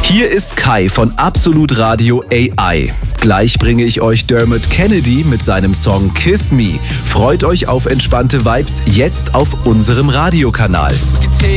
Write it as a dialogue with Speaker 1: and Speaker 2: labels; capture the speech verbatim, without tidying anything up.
Speaker 1: Hier ist Kai von Absolut Radio A I. Gleich bringe ich euch Dermot Kennedy mit seinem Song Kiss Me. Freut euch auf entspannte Vibes jetzt auf unserem Radiokanal.